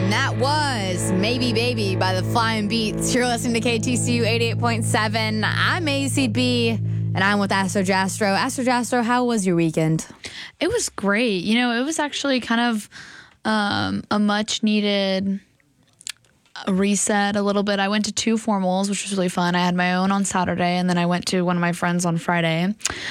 That was Maybe Baby by the Flying Beats. You're listening to KTCU 88.7. I'm ACB, and I'm with Astro Jastro. Astro Jastro, how was your weekend? It was great. You know, it was actually kind of a much-needed reset a little bit. I went to 2 formals, which was really fun. I had my own on Saturday, and then I went to one of my friends on Friday.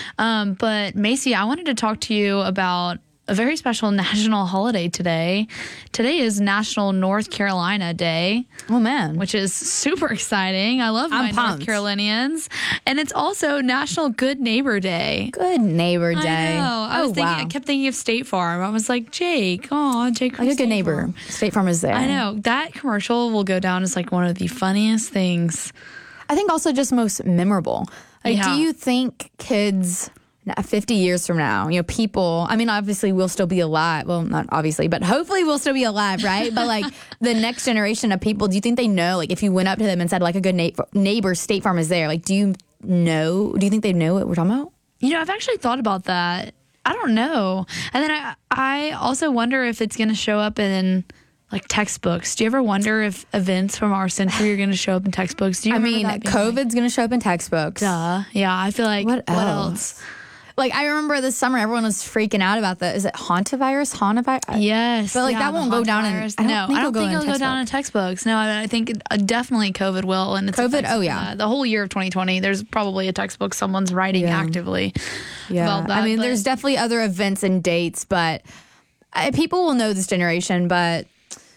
But Macy, I wanted to talk to you about a very special national holiday today. Today is National North Carolina Day. Oh, man. Which is super exciting. I love my North Carolinians. And it's also National Good Neighbor Day. Good Neighbor Day. I know. I kept thinking of State Farm. I was like, Jake. Oh, Jake. Like a good neighbor. State Farm is there. I know. That commercial will go down as like one of the funniest things. I think also just most memorable. Like, do you think kids 50 years from now, you know, people, I mean, obviously we'll still be alive. Well, not obviously, but hopefully we'll still be alive, right? But like the next generation of people, do you think they know, like if you went up to them and said like a good neighbor, State Farm is there, like do you think they know what we're talking about? You know, I've actually thought about that. I don't know. And then I also wonder if it's going to show up in like textbooks. Do you ever wonder if events from our century are going to show up in textbooks? Do you COVID's going to show up in textbooks. Duh. Yeah, I feel like what else? Like, I remember this summer, everyone was freaking out about is it hantavirus? Yes. But, like, that won't go down in, I don't think it'll go down in textbooks. No, I think definitely COVID will. And it's COVID, the whole year of 2020, there's probably a textbook someone's writing actively about that. I mean, there's definitely other events and dates, but people will know this generation, but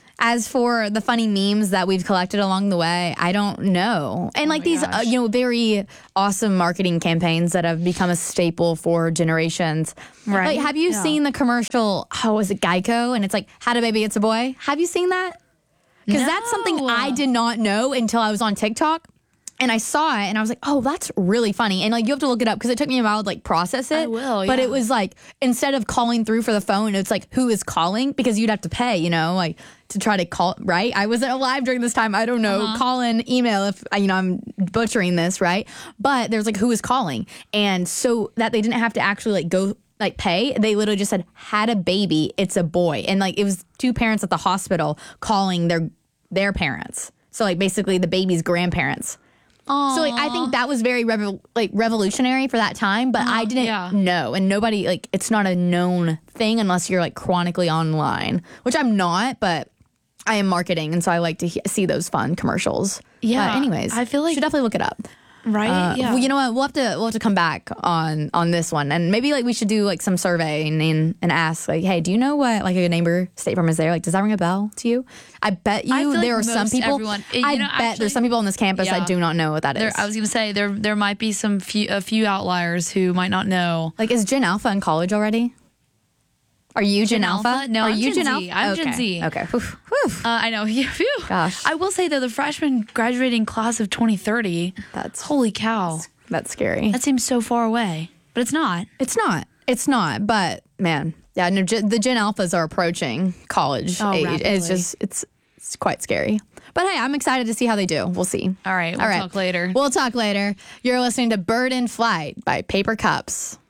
as for the funny memes that we've collected along the way, I don't know. And like these, very awesome marketing campaigns that have become a staple for generations. Right. Like, have you seen the commercial? Oh, was it Geico? And it's like, had a baby, it's a boy. Have you seen that? Because that's something I did not know until I was on TikTok. And I saw it, and I was like, oh, that's really funny. And, like, you have to look it up, because it took me a while to, like, process it. I will, But it was, like, instead of calling through for the phone, it's, like, who is calling? Because you'd have to pay, you know, like, to try to call, right? I wasn't alive during this time. I don't know. Call in, email if, I'm butchering this, right? But there's, like, who is calling? And so that they didn't have to actually, like, go, like, pay. They literally just said, had a baby, it's a boy. And, like, it was 2 parents at the hospital calling their parents. So, like, basically the baby's grandparents. Aww. So, like, I think that was very revolutionary for that time, but I didn't know. And nobody, like, it's not a known thing unless you're, like, chronically online, which I'm not, but I am marketing, and so I like to see those fun commercials. Yeah. But anyways, I feel like you should definitely look it up. Right. Yeah. Well, you know what? We'll have to come back on this one, and maybe like we should do like some survey and ask like, hey, do you know what like a good neighbor State Farm is there? Like, does that ring a bell to you? I bet you there are some people. There's some people on this campus that do not know what that is. I was going to say there might be a few outliers who might not know. Like, is Gen Alpha in college already? Are you Gen Alpha? No, are I'm you Gen Z. I'm Gen Z. Okay. Whew. I know. Phew. Gosh. I will say though, the freshman graduating class of 2030. That's holy cow. That's scary. That seems so far away, but it's not. It's not. But man, yeah. No, the Gen Alphas are approaching college age. Rapidly. It's quite scary. But hey, I'm excited to see how they do. We'll see. All right. We'll talk later. You're listening to Bird in Flight by Paper Cups.